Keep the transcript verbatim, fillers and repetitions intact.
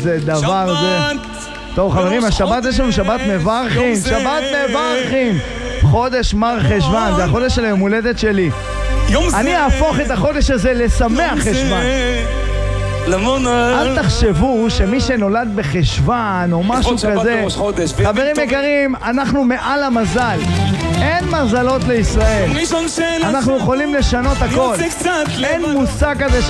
איזה דבר זה. טוב חברים, השבת יש לנו שבת מברכים, שבת מברכים. חודש מר חשוון, זה החודש של היום הולדת שלי. אני אהפוך את החודש הזה לשמח חשוון. אל תחשבו שמי שנולד בחשוון או משהו כזה, חברים יקרים, אנחנו מעל המזל. אין מזלות לישראל, אנחנו יכולים לשנות הכל. אין מושג כזה